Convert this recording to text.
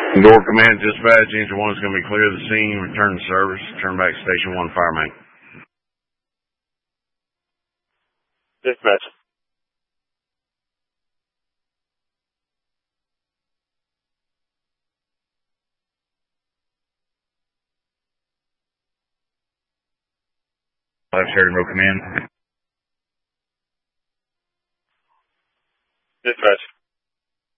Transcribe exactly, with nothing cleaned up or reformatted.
Door Command Dispatch, Engine one is going to be clear of the scene, return to service, turn back to Station one fire main. Dispatch. Left Sheridan Road Command.